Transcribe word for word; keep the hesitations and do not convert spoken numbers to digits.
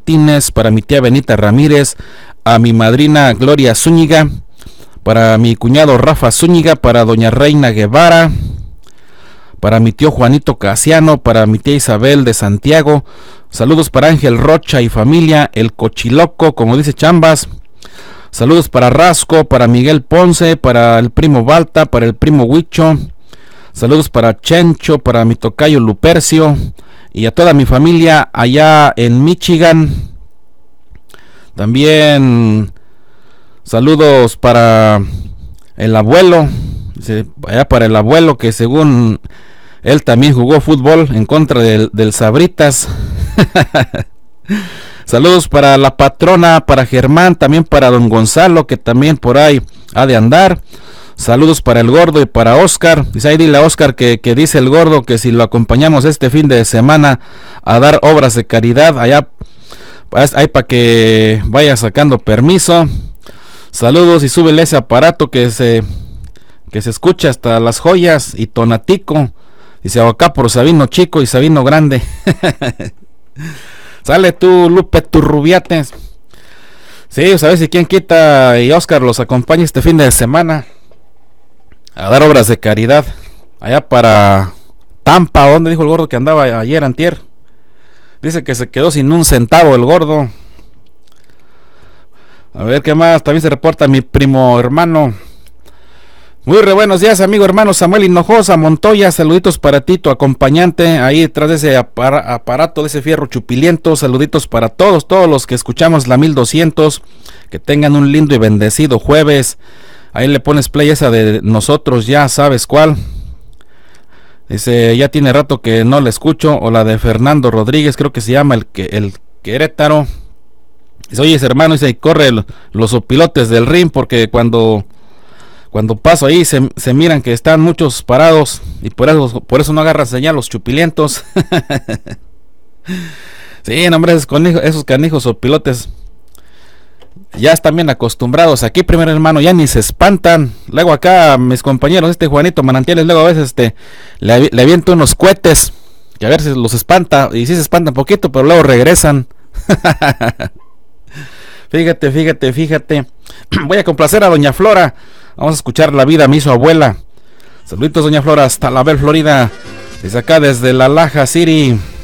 Martínez, para mi tía Benita Ramírez, a mi madrina Gloria Zúñiga, para mi cuñado Rafa Zúñiga, para doña Reina Guevara, para mi tío Juanito Casiano, para mi tía Isabel de Santiago. Saludos para Ángel Rocha y familia, el Cochiloco, como dice Chambas. Saludos para Rasco, para Miguel Ponce, para el primo Balta, para el primo Huicho. Saludos para Chencho, para mi tocayo Lupercio y a toda mi familia allá en Michigan. También saludos para el abuelo, allá para el abuelo que según él también jugó fútbol en contra del, del Sabritas. Saludos para la patrona, para Germán, también para don Gonzalo, que también por ahí ha de andar. Saludos para el gordo y para Oscar. Dice ahí, dile a Oscar que, que dice el gordo que si lo acompañamos este fin de semana a dar obras de caridad, allá ahí para que vaya sacando permiso. Saludos y súbele ese aparato que se que se escucha hasta Las Joyas y Tonatico. Dice acá por Sabino Chico y Sabino Grande. Sale tú, Lupe Turrubiates. Sí, sabes si quién quita y Oscar los acompaña este fin de semana a dar obras de caridad allá para Tampa, donde dijo el gordo que andaba ayer antier. Dice que se quedó sin un centavo el gordo. A ver qué más. También se reporta mi primo hermano. Muy re buenos días, amigo hermano Samuel Hinojosa Montoya. Saluditos para ti, tu acompañante ahí detrás de ese apar- aparato, de ese fierro chupiliento. Saluditos para todos, todos los que escuchamos la mil doscientos. Que tengan un lindo y bendecido jueves. Ahí le pones play esa de nosotros, ya sabes cuál. Dice, ya tiene rato que no la escucho. O la de Fernando Rodríguez, creo que se llama el, que, el Querétaro. Dice, oye, hermano, dice, corre el, los opilotes del ring porque cuando... Cuando paso ahí se, se miran que están muchos parados y por eso, por eso no agarran señal los chupilientos. Sí, no, hombre, esos, conejos, esos canijos o pilotes ya están bien acostumbrados. Aquí, primer hermano, ya ni se espantan. Luego acá mis compañeros, este Juanito Manantiales, luego a veces este le, le aviento unos cohetes que a ver si los espanta. Y sí se espantan poquito, pero luego regresan. Fíjate, fíjate, fíjate. Voy a complacer a doña Flora. Vamos a escuchar La vida me hizo abuela. Saluditos, doña Flora, hasta la Bel, Florida. Desde acá, desde la Laja City.